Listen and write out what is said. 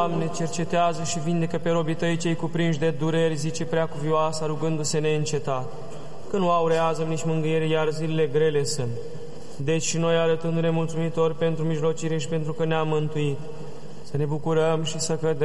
Doamne, cercetează și vindecă pe robii Tăi cei cuprinși de dureri, zice Preacuvioasa, rugându-se neîncetat, că nu aurează nici mângâiere, iar zilele grele sunt. Deci și noi, arătându-ne mulțumitori pentru mijlocire și pentru că ne-am mântuit, să ne bucurăm și să cădem